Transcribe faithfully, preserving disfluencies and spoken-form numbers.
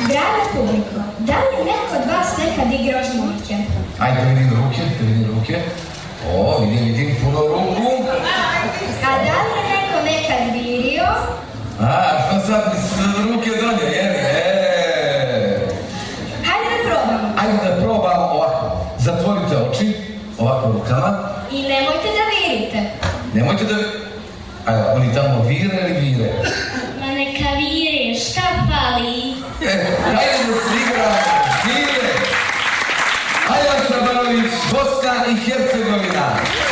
Draga publiko, da li neko od vas nekad igrao žmurke? Ajde, vidim ruke, vidim ruke. O, vidim, vidim puno ruku. A da li je neko nekad virio? A, što sad mi s ruke dolje, jeli? Eee. Hajde da probamo. Ajde da probamo ovako. Zatvorite oči, ovako rukama. I nemojte da virite. Nemojte da... Ajde, oni tamo vire ili vire? Ma neka vire, šta fali? Hajde da se igramo, vire! Aljaša Banović, Bosna i Hercegovina.